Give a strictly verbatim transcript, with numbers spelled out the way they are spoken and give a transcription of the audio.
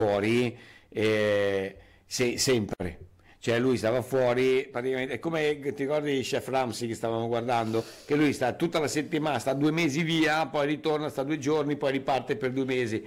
fuori eh, se- sempre. Cioè lui stava fuori, praticamente, è come ti ricordi Chef Ramsay che stavamo guardando, che lui sta tutta la settimana, sta due mesi via, poi ritorna, sta due giorni, poi riparte per due mesi.